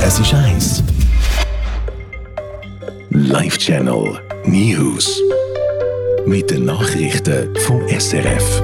Es ist 1. Live-Channel News. Mit den Nachrichten vom SRF.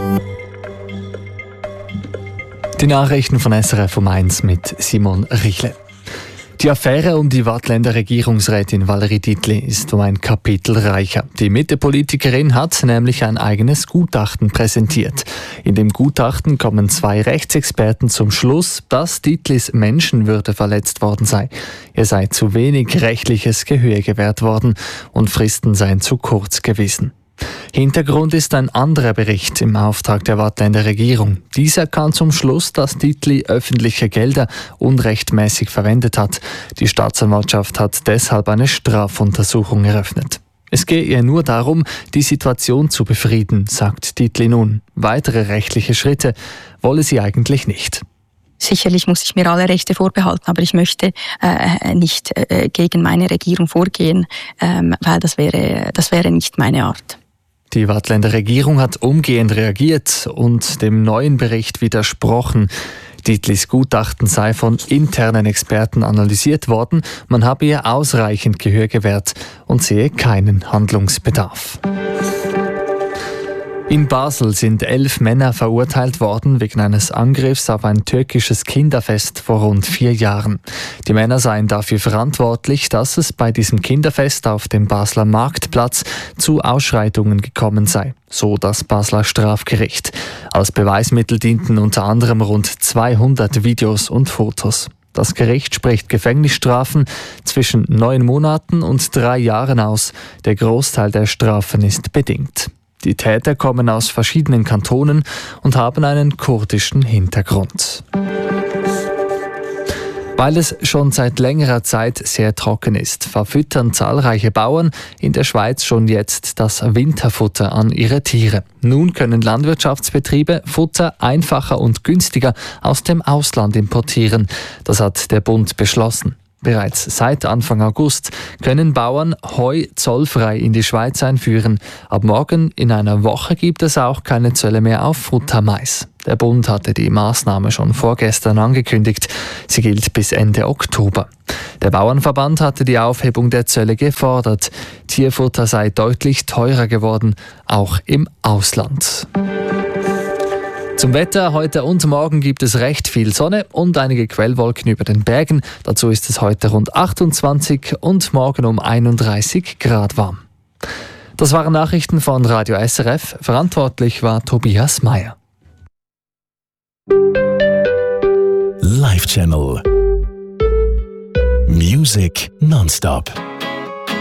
Die Nachrichten von SRF um 1 mit Simon Richle. Die Affäre um die Waadtländer Regierungsrätin Valerie Dietli ist um ein Kapitel reicher. Die Mitte-Politikerin hat nämlich ein eigenes Gutachten präsentiert. In dem Gutachten kommen 2 Rechtsexperten zum Schluss, dass Dietlis Menschenwürde verletzt worden sei. Ihr sei zu wenig rechtliches Gehör gewährt worden und Fristen seien zu kurz gewesen. Hintergrund ist ein anderer Bericht im Auftrag der Waadtländer Regierung. Dieser kam zum Schluss, dass Dietli öffentliche Gelder unrechtmäßig verwendet hat. Die Staatsanwaltschaft hat deshalb eine Strafuntersuchung eröffnet. Es gehe ihr nur darum, die Situation zu befrieden, sagt Dietli nun. Weitere rechtliche Schritte wolle sie eigentlich nicht. Sicherlich muss ich mir alle Rechte vorbehalten, aber ich möchte nicht gegen meine Regierung vorgehen, weil das wäre nicht meine Art. Die Waadtländer Regierung hat umgehend reagiert und dem neuen Bericht widersprochen. Dietlis Gutachten sei von internen Experten analysiert worden, man habe ihr ausreichend Gehör gewährt und sehe keinen Handlungsbedarf. In Basel sind 11 Männer verurteilt worden wegen eines Angriffs auf ein türkisches Kinderfest vor rund 4 Jahren. Die Männer seien dafür verantwortlich, dass es bei diesem Kinderfest auf dem Basler Marktplatz zu Ausschreitungen gekommen sei, so das Basler Strafgericht. Als Beweismittel dienten unter anderem rund 200 Videos und Fotos. Das Gericht spricht Gefängnisstrafen zwischen 9 Monaten und 3 Jahren aus. Der Großteil der Strafen ist bedingt. Die Täter kommen aus verschiedenen Kantonen und haben einen kurdischen Hintergrund. Weil es schon seit längerer Zeit sehr trocken ist, verfüttern zahlreiche Bauern in der Schweiz schon jetzt das Winterfutter an ihre Tiere. Nun können Landwirtschaftsbetriebe Futter einfacher und günstiger aus dem Ausland importieren. Das hat der Bund beschlossen. Bereits seit Anfang August können Bauern Heu zollfrei in die Schweiz einführen. Ab morgen in einer Woche gibt es auch keine Zölle mehr auf Futtermais. Der Bund hatte die Maßnahme schon vorgestern angekündigt. Sie gilt bis Ende Oktober. Der Bauernverband hatte die Aufhebung der Zölle gefordert. Tierfutter sei deutlich teurer geworden, auch im Ausland. Zum Wetter: Heute und morgen gibt es recht viel Sonne und einige Quellwolken über den Bergen. Dazu ist es heute rund 28 und morgen um 31 Grad warm. Das waren Nachrichten von Radio SRF. Verantwortlich war Tobias Meyer. Live-Channel Music nonstop.